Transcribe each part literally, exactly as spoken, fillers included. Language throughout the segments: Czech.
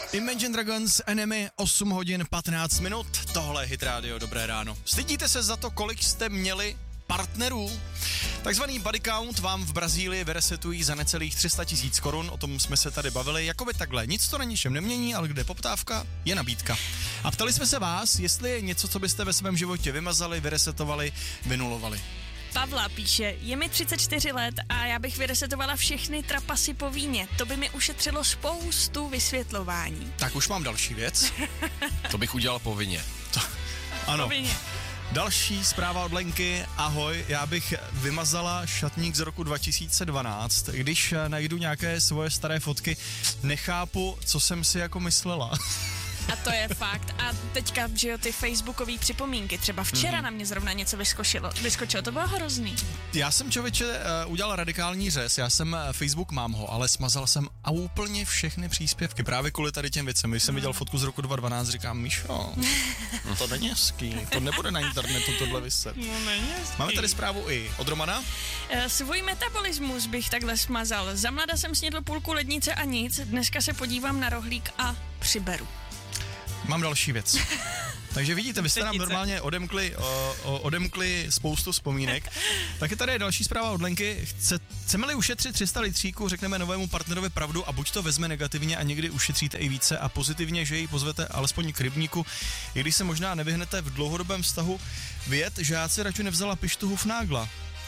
Imagine Dragons, Enemy, osm hodin patnáct minut, tohle je Hit Radio, dobré ráno. Stydíte se za to, kolik jste měli partnerů? Takzvaný body count vám v Brazílii vyresetují za necelých tři sta tisíc korun, o tom jsme se tady bavili, jakoby takhle, nic to na ničem nemění, ale kde poptávka, je nabídka. A ptali jsme se vás, jestli je něco, co byste ve svém životě vymazali, vyresetovali, vynulovali. Pavla píše, je mi třicet čtyři let a já bych vyresetovala všechny trapasy po víně. To by mi ušetřilo spoustu vysvětlování. Tak už mám další věc. To bych udělal povinně. To, ano. Povinně. Další zpráva od Lenky. Ahoj, já bych vymazala šatník z roku dva tisíce dvanáct. Když najdu nějaké svoje staré fotky, nechápu, co jsem si jako myslela. A to je fakt. A teďka, že jo, ty facebookové připomínky, třeba včera mm. na mě zrovna něco vyskočilo, vyskočilo, to bylo hrozný. Já jsem, člověče, uh, udělal radikální řez, já jsem, uh, Facebook mám ho, ale smazal jsem a úplně všechny příspěvky, právě kvůli tady těm věcem. Když jsem viděl fotku z roku dva tisíce dvanáct, říkám, Míšo, no to není hezký, to nebude na internetu tohle vyset. No není hezký. Máme tady zprávu i od Romana. Uh, svůj metabolismus bych takhle smazal. Za mlada jsem snědl půlku lednice a nic, dneska se podívám na rohlík a přiberu. Mám další věc. Takže vidíte, vy jste nám normálně odemkli, o, o, odemkli spoustu vzpomínek. Taky tady je další zpráva od Lenky. Chce, chceme-li ušetřit tři sta litříků, řekneme novému partnerovi pravdu a buď to vezme negativně a někdy ušetříte i více a pozitivně, že ji pozvete alespoň k rybníku, i když se možná nevyhnete v dlouhodobém vztahu. Vědět, že já si radši nevzala pištu hufnágla.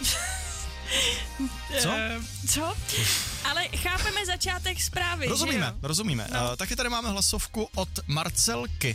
Co? Uh, co? Ale chápeme začátek zprávy, Rozumíme, že jo? rozumíme. No. Uh, taky tady máme hlasovku od Marcelky.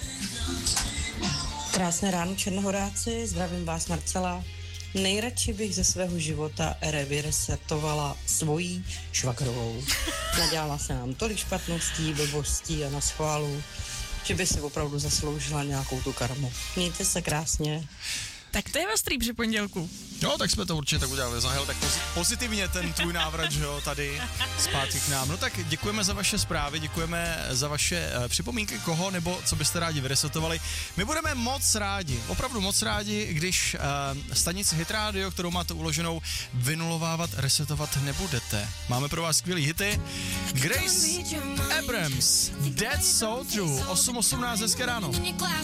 Krásné ráno, Černohoráci, zdravím vás, Marcela. Nejradši bych ze svého života revyresetovala svojí švagrovou. Nadělala se nám tolik špatností, blbostí a naschválů, že by si opravdu zasloužila nějakou tu karmu. Mějte se krásně. Tak to je ostrý při pondělku. Jo, tak jsme to určitě tak udělali. Zahel tak pozitivně ten tvůj návrat, že jo, tady zpátky k nám. No tak děkujeme za vaše zprávy, děkujeme za vaše uh, připomínky, koho nebo co byste rádi vyresetovali. My budeme moc rádi, opravdu moc rádi, když uh, stanici Hit Radio, kterou máte uloženou, vynulovávat, resetovat nebudete. Máme pro vás skvělý hity. Grace Abrams, That's So True, osm osmnáct, hezké ráno.